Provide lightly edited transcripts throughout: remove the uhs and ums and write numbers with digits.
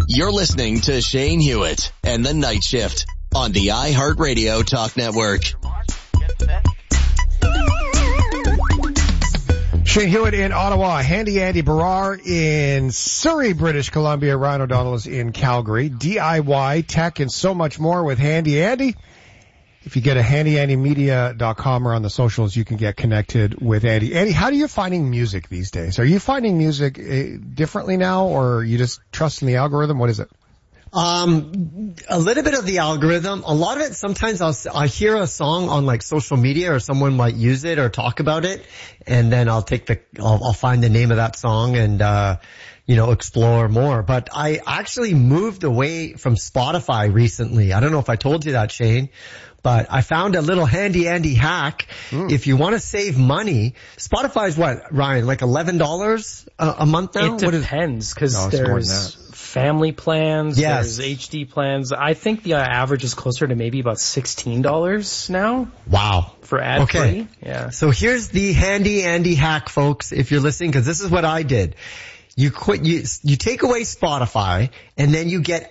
You're listening to Shane Hewitt and the Night Shift on the iHeartRadio Talk Network. Shane Hewitt in Ottawa, Handy Andy Barrar in Surrey, British Columbia, Ryan O'Donnell is in Calgary. DIY, tech, and so much more with Handy Andy. If you get a handyandymedia.com or on the socials, you can get connected with Andy. Andy, how are you finding music these days? Are you finding music differently now, or are you just trusting the algorithm? What is it? A little bit of the algorithm. A lot of it, sometimes I hear a song on like social media or someone might use it or talk about it, and then I'll find the name of that song and, explore more. But I actually moved away from Spotify recently. I don't know if I told you that, Shane, but I found a little handy Andy hack. If you want to save money, Spotify is what, Ryan, like $11 a month now? It depends, because there's family plans, there's HD plans. I think the average is closer to maybe about $16 now. Wow. For ad-free. Okay. Yeah. So here's the handy Andy hack, folks, if you're listening, because this is what I did. You take away Spotify, and then you get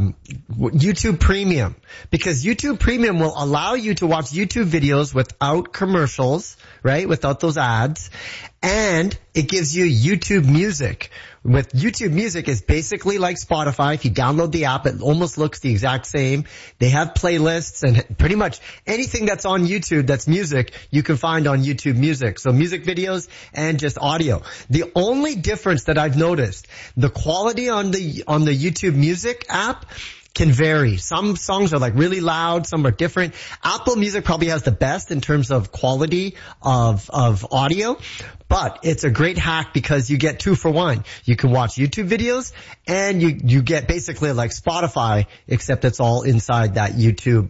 YouTube Premium, because YouTube Premium will allow you to watch YouTube videos without commercials, right? Without those ads. And it gives you YouTube Music. With YouTube Music, it's basically like Spotify. If you download the app, it almost looks the exact same. They have playlists, and pretty much anything that's on YouTube that's music, you can find on YouTube Music. So music videos and just audio. The only difference that I've noticed, the quality on the YouTube Music app can vary. Some songs are like really loud, some are different. Apple Music probably has the best in terms of quality of audio, but it's a great hack because you get 2 for 1. You can watch YouTube videos, and you get basically like Spotify, except it's all inside that YouTube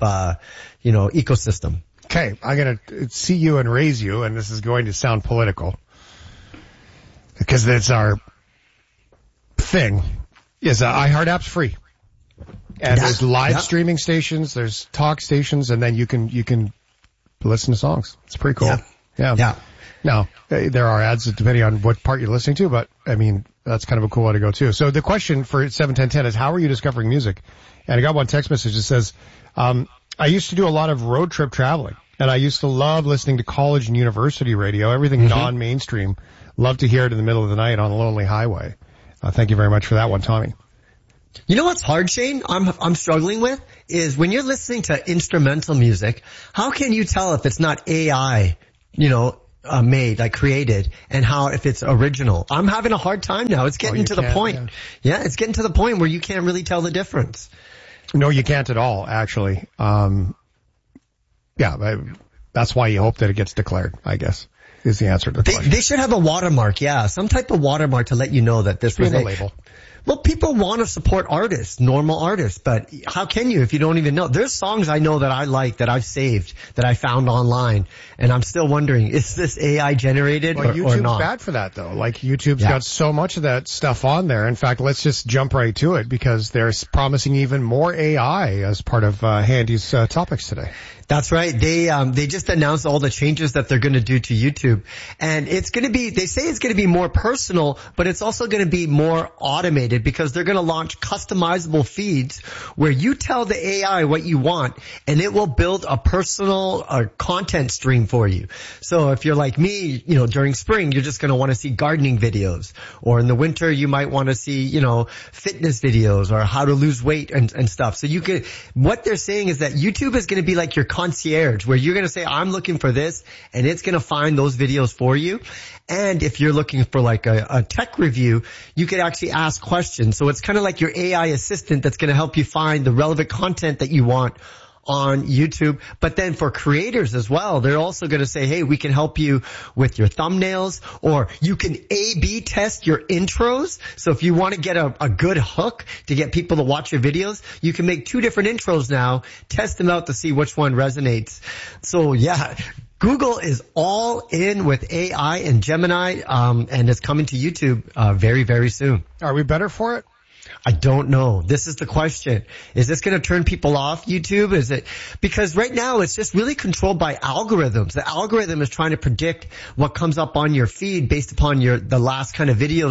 ecosystem. Okay, I'm going to see you and raise you, and this is going to sound political because that's our thing. Is iHeart app's free. And there's live streaming stations, there's talk stations, and then you can listen to songs. It's pretty cool. Yeah. Now, there are ads depending on what part you're listening to, but I mean, that's kind of a cool way to go too. So the question for 71010 is, how are you discovering music? And I got one text message that says, I used to do a lot of road trip traveling, and I used to love listening to college and university radio, everything non-mainstream. Love to hear it in the middle of the night on a lonely highway. Thank you very much for that one, Tommy. You know what's hard, Shane? I'm struggling with is when you're listening to instrumental music, how can you tell if it's not AI, made, like created, and if it's original? I'm having a hard time now. It's getting to the point. Yeah, it's getting to the point where you can't really tell the difference. No, you can't at all, actually. That's why you hope that it gets declared, I guess, is the answer to the question. They should have a watermark, some type of watermark to let you know that this was a label. Well, people want to support artists, normal artists, but how can you if you don't even know? There's songs I know that I like, that I've saved, that I found online, and I'm still wondering, is this AI generated or not? YouTube's bad for that, though. Like, YouTube's got so much of that stuff on there. In fact, let's just jump right to it, because they're promising even more AI as part of Handy's topics today. That's right. They just announced all the changes that they're going to do to YouTube. And it's going to be, they say it's going to be more personal, but it's also going to be more automated, because they're going to launch customizable feeds where you tell the AI what you want, and it will build a personal content stream for you. So if you're like me, during spring, you're just going to want to see gardening videos, or in the winter, you might want to see, fitness videos or how to lose weight and stuff. So what they're saying is that YouTube is going to be like your concierge, where you're going to say, I'm looking for this, and it's going to find those videos for you. And if you're looking for like a tech review, you could actually ask questions. So it's kind of like your AI assistant that's going to help you find the relevant content that you want on YouTube. But then for creators as well, they're also going to say, hey, we can help you with your thumbnails, or you can A/B test your intros. So if you want to get a good hook to get people to watch your videos, you can make 2 different intros now, test them out to see which one resonates. So Google is all in with AI and Gemini, and it's coming to YouTube very, very soon. Are we better for it? I don't know. This is the question. Is this going to turn people off YouTube? Is it? Because right now it's just really controlled by algorithms. The algorithm is trying to predict what comes up on your feed based upon the last kind of videos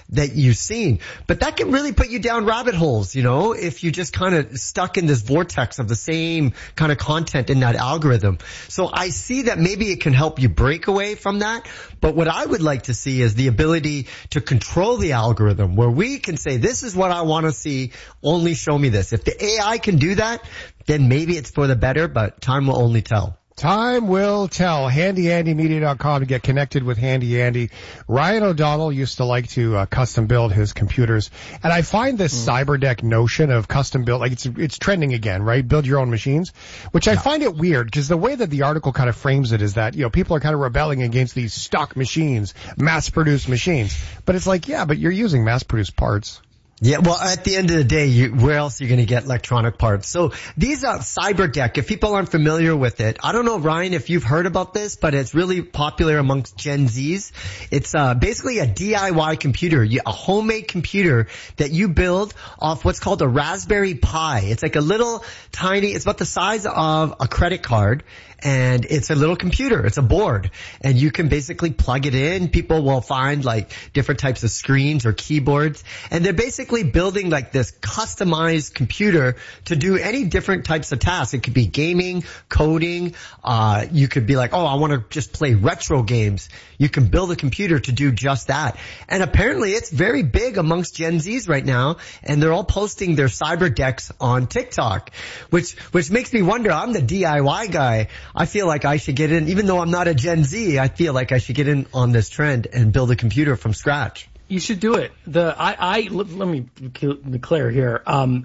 that you've seen. But that can really put you down rabbit holes, if you just kind of stuck in this vortex of the same kind of content in that algorithm. So I see that maybe it can help you break away from that. But what I would like to see is the ability to control the algorithm where we can say, this is what I want to see, only show me this. If the AI can do that, then maybe it's for the better, but time will only tell. Time will tell. HandyAndyMedia.com to get connected with Handy Andy. Ryan O'Donnell used to like to custom build his computers, and I find this CyberDeck notion of custom build, like it's trending again, right? Build your own machines, which I find it weird because the way that the article kind of frames it is that, people are kind of rebelling against these stock machines, mass-produced machines. But it's like, yeah, but you're using mass-produced parts. Yeah, well, at the end of the day, where else are you going to get electronic parts? So these are CyberDeck. If people aren't familiar with it, I don't know, Ryan, if you've heard about this, but it's really popular amongst Gen Zs. It's basically a DIY computer, a homemade computer that you build off what's called a Raspberry Pi. It's like a little tiny, it's about the size of a credit card. And it's a little computer. It's a board. And you can basically plug it in. People will find like different types of screens or keyboards. And they're basically building like this customized computer to do any different types of tasks. It could be gaming, coding. You could be like, oh, I want to just play retro games. You can build a computer to do just that. And apparently it's very big amongst Gen Zs right now. And they're all posting their CyberDecks on TikTok, which makes me wonder. I'm the DIY guy. I feel like I should get in, even though I'm not a Gen Z, I feel like I should get in on this trend and build a computer from scratch. You should do it. Let me be clear here.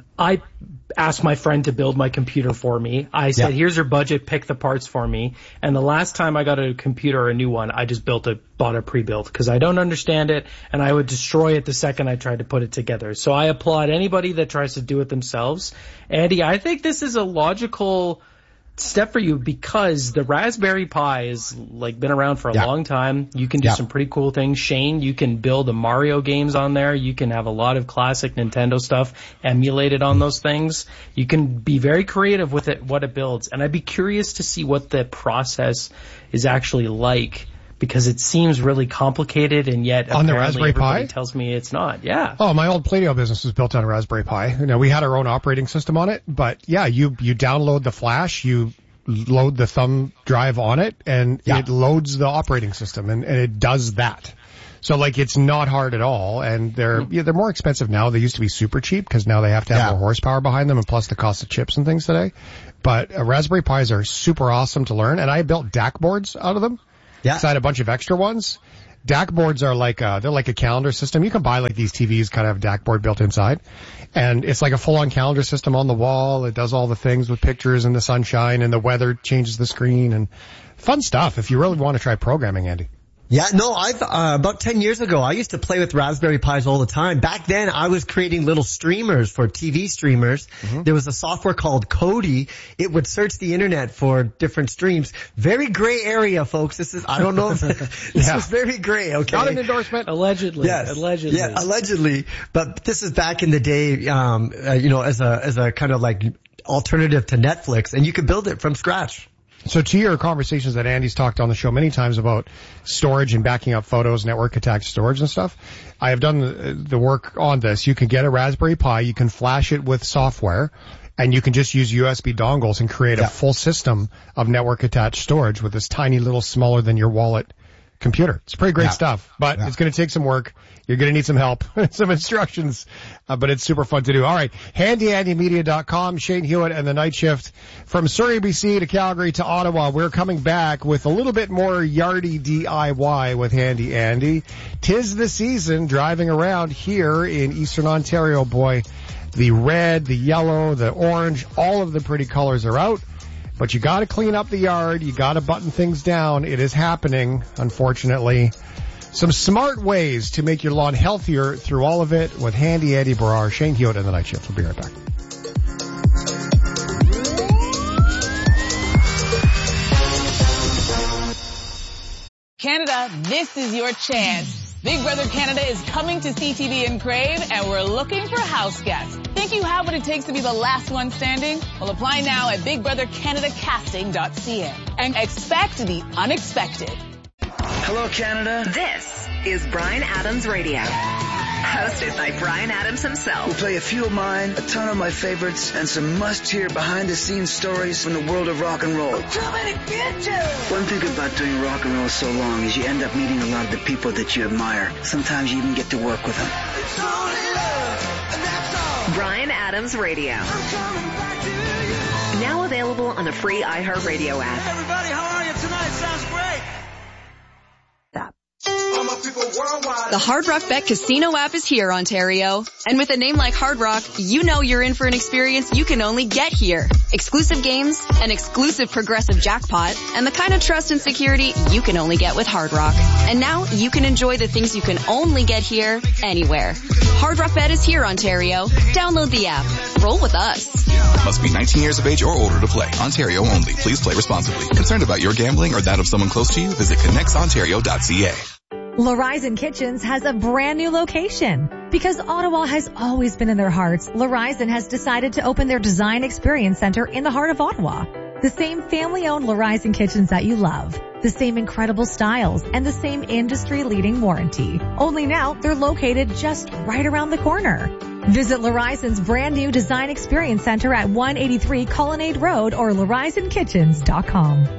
I asked my friend to build my computer for me. I said, here's your budget, pick the parts for me. And the last time I got a computer, a new one, I just bought a pre-built because I don't understand it and I would destroy it the second I tried to put it together. So I applaud anybody that tries to do it themselves. Andy, I think this is a logical step for you because the Raspberry Pi is like been around for a long time. You can do some pretty cool things. Shane, you can build the Mario games on there. You can have a lot of classic Nintendo stuff emulated on those things. You can be very creative with it, what it builds. And I'd be curious to see what the process is actually like because it seems really complicated and yet on the Raspberry Pi tells me it's not. Yeah. Oh, my old Play-Doh business was built on a Raspberry Pi. We had our own operating system on it, but yeah, you download the flash, you load the thumb drive on it, and it loads the operating system, and it does that. So like it's not hard at all, and they're more expensive now. They used to be super cheap because now they have to have more horsepower behind them, and plus the cost of chips and things today. But Raspberry Pis are super awesome to learn, and I built DAC boards out of them. Yeah. So I had a bunch of extra ones. DAC boards are like they're like a calendar system. You can buy like these TVs kind of have DAC board built inside. And it's like a full-on calendar system on the wall. It does all the things with pictures and the sunshine and the weather changes the screen and fun stuff if you really want to try programming, Andy. Yeah, no, I've, about 10 years ago, I used to play with Raspberry Pis all the time. Back then, I was creating little streamers for TV streamers. Mm-hmm. There was a software called Kodi. It would search the internet for different streams. Very gray area, folks. I don't know if this is very gray, okay? Not an endorsement. Allegedly. Yes. Allegedly. Yeah, allegedly. But this is back in the day, as a kind of like alternative to Netflix, and you could build it from scratch. So to your conversations that Andy's talked on the show many times about storage and backing up photos, network attached storage and stuff, I have done the work on this. You can get a Raspberry Pi, you can flash it with software, and you can just use USB dongles and create a full system of network attached storage with this tiny little smaller than your wallet computer. It's pretty great stuff, but it's going to take some work. You're going to need some help, some instructions, but it's super fun to do. All right, HandyAndyMedia.com, Shane Hewitt and the Night Shift. From Surrey, BC to Calgary to Ottawa, we're coming back with a little bit more yardy DIY with Handy Andy. 'Tis the season driving around here in Eastern Ontario. Boy, the red, the yellow, the orange, all of the pretty colors are out. But you gotta clean up the yard, you gotta button things down. It is happening, unfortunately. Some smart ways to make your lawn healthier through all of it with Handy Andy Barrar, Shane Hewitt and the Night Shift. We'll be right back. Canada, this is your chance. Big Brother Canada is coming to CTV in Crave, and we're looking for house guests. Think you have what it takes to be the last one standing? Well, apply now at BigBrotherCanadaCasting.ca and expect the unexpected. Hello, Canada. This is Bryan Adams Radio. Hosted by Bryan Adams himself. We'll play a few of mine, a ton of my favorites, and some must-hear behind-the-scenes stories from the world of rock and roll. One thing about doing rock and roll so long is you end up meeting a lot of the people that you admire. Sometimes you even get to work with them. Bryan Adams Radio. Now available on the free iHeartRadio app. Hey everybody, how are you tonight? Sounds great. The Hard Rock Bet Casino app is here, Ontario. And with a name like Hard Rock, you know you're in for an experience you can only get here. Exclusive games, an exclusive progressive jackpot, and the kind of trust and security you can only get with Hard Rock. And now you can enjoy the things you can only get here, anywhere. Hard Rock Bet is here, Ontario. Download the app. Roll with us. Must be 19 years of age or older to play. Ontario only. Please play responsibly. Concerned about your gambling or that of someone close to you? Visit connectsontario.ca. L'Horizon Kitchens has a brand new location. Because Ottawa has always been in their hearts, L'Horizon has decided to open their Design Experience Center in the heart of Ottawa. The same family-owned L'Horizon Kitchens that you love. The same incredible styles and the same industry-leading warranty. Only now, they're located just right around the corner. Visit L'Horizon's brand new Design Experience Center at 183 Colonnade Road or L'HorizonKitchens.com.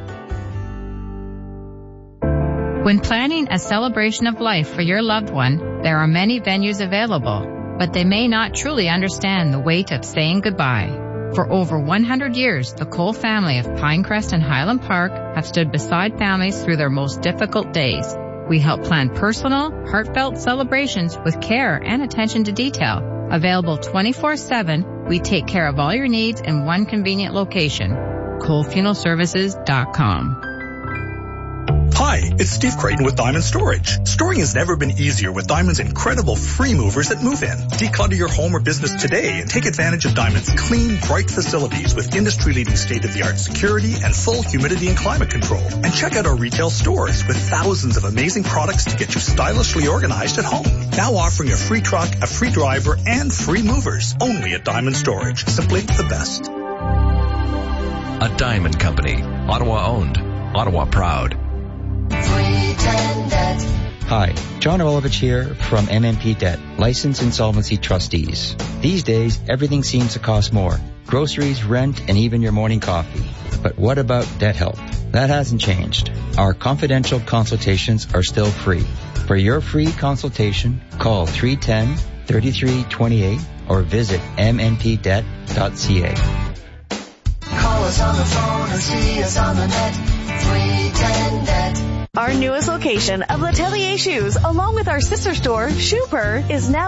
When planning a celebration of life for your loved one, there are many venues available, but they may not truly understand the weight of saying goodbye. For over 100 years, the Cole family of Pinecrest and Highland Park have stood beside families through their most difficult days. We help plan personal, heartfelt celebrations with care and attention to detail. Available 24/7, we take care of all your needs in one convenient location. ColeFuneralServices.com. Hi, it's Steve Creighton with Diamond Storage. Storing has never been easier with Diamond's incredible free movers that move in. Declutter your home or business today and take advantage of Diamond's clean, bright facilities with industry-leading state-of-the-art security and full humidity and climate control. And check out our retail stores with thousands of amazing products to get you stylishly organized at home. Now offering a free truck, a free driver, and free movers. Only at Diamond Storage. Simply the best. A Diamond Company. Ottawa owned. Ottawa proud. Hi, John Rolovich here from MMP Debt, Licensed Insolvency Trustees. These days, everything seems to cost more. Groceries, rent, and even your morning coffee. But what about debt help? That hasn't changed. Our confidential consultations are still free. For your free consultation, call 310-3328 or visit mmnpdebt.ca. Call us on the phone or see us on the net. 310-NET. Our newest location of L'Atelier Shoes, along with our sister store, Shooper, is now